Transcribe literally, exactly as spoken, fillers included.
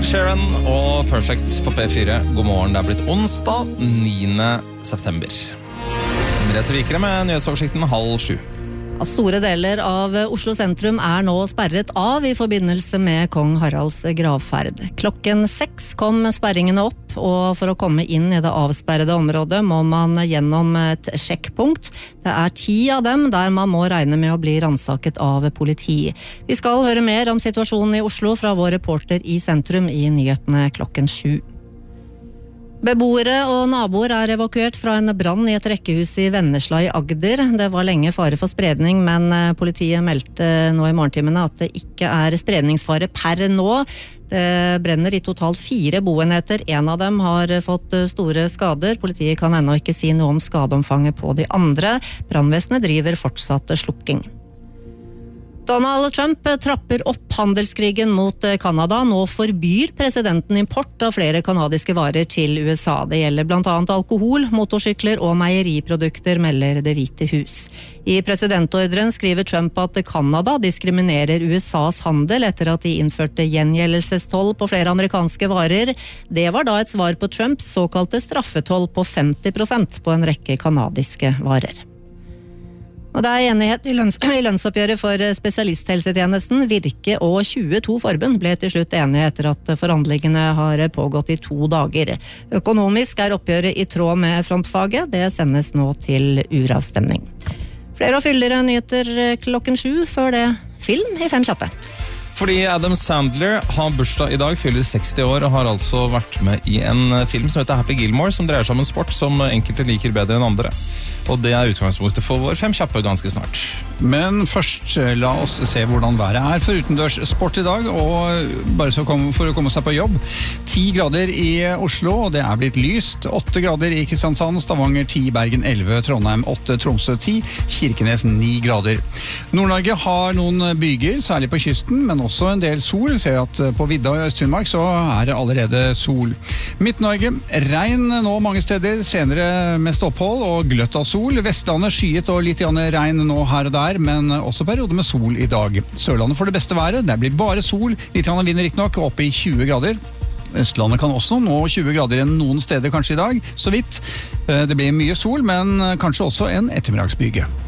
Sheeran og Perfect på P fire. God morgen, det er blitt onsdag niende september. Merete Vikere med nyhetsoversikten halv sju. Store deler av Oslo sentrum er nå sperret av i forbindelse med kong Haralds gravferd. Klokken seks kom sperringene opp, og for å komme inn i det avsperrede området må man gjennom et sjekkpunkt. Det er ti av dem der man må regne med å bli ransaket av politi. Vi skal høre mer om situasjonen i Oslo fra vår reporter i sentrum i nyhetene klokken sju. Beboere og naboer er evakuert fra en brann i et rekkehus i Vennesla i Agder. Det var lenge fare for spredning, men politiet meldte nå i morgentimene at det ikke er spredningsfare per nå. Det brenner i totalt fire boenheter. En av dem har fått store skader. Politiet kan ennå ikke si noe om skadeomfanget på de andre. Brannvesenet driver fortsatt slukking. Donald Trump trapper opp handelskrigen mot Kanada. Nå forbyr presidenten import av flere kanadiske varer til U S A. Det gjelder blant annet alkohol, motorsykler og meieriprodukter, melder Det hvite hus. I presidentordren skriver Trump at Kanada diskriminerer U S A's handel etter at de innførte gjengjeldelsestoll på flere amerikanske varer. Det var da et svar på Trumps såkalte straffetoll på femti prosent på en rekke kanadiske varer. Og det er enighet i, lønns i lønnsoppgjøret for spesialisthelsetjenesten. Virke og tjueto forbund ble til slutt enige etter at forhandlingene har pågått i to dager. Økonomisk er oppgjøret i tråd med frontfaget. Det sendes nå til uravstemning. Flere og fyldigere nyheter klokken sju, før det film i Fem kjappe. Fordi Adam Sandler har bursdag i dag, fyller seksti år og har altså vært med i en film som heter Happy Gilmore, som dreier seg om en sport som enkelte liker bedre enn andre. Og det er utgangspunktet for vår Fem kjappe ganske snart. Men først la oss se hvordan været er for utendørs sport i dag, og bare så kom, for å komme seg på jobb. ti grader i Oslo, og det er blitt lyst. åtte grader i Kristiansand, Stavanger ti, Bergen elleve, Trondheim åtte, Tromsø ti, Kirkenes ni grader. Nord-Norge har noen byger, særlig på kysten, men også en del sol. Ser at på Vidda og Øst-Finnmark så er det allerede sol. Midt-Norge, regn nå mange steder, senere mest opphold og gløtt av sol. Vestlandet skyet og litt regn nå her og der, men også perioder med sol i dag. Sørlandet får det beste været, det blir bare sol, litt vind riktig nok, oppe i tjue grader. Østlandet kan også nå tjue grader enn noen steder kanskje i dag, så vidt. Det blir mye sol, men kanskje også en ettermiddagsbyge.